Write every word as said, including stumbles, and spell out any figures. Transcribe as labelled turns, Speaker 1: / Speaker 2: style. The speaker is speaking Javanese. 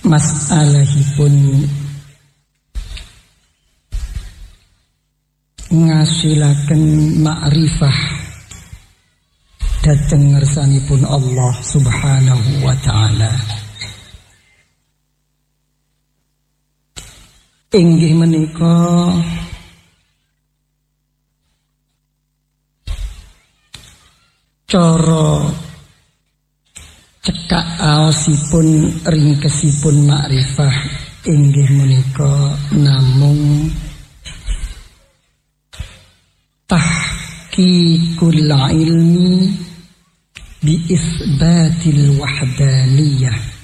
Speaker 1: masalahipun ngasilaken ma'rifah dhateng ngersanipun Allah Subhanahu wa taala. Inggih menika cara cekak aosipun ringkesipun ma'rifah inggih menika namung tahqiqul ilmi bi isbatil wahdaniyah,